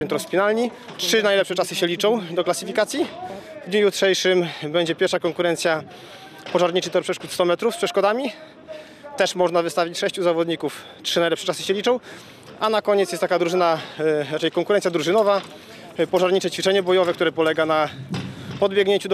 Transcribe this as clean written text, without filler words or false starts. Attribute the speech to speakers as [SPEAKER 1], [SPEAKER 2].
[SPEAKER 1] Rozpinalni. 3 najlepsze czasy się liczą do klasyfikacji. W dniu jutrzejszym będzie pierwsza konkurencja pożarniczy tor przeszkód 100 metrów z przeszkodami. Też można wystawić 6 zawodników. 3 najlepsze czasy się liczą. A na koniec jest taka drużyna, raczej konkurencja drużynowa, pożarnicze ćwiczenie bojowe, które polega na podbiegnięciu do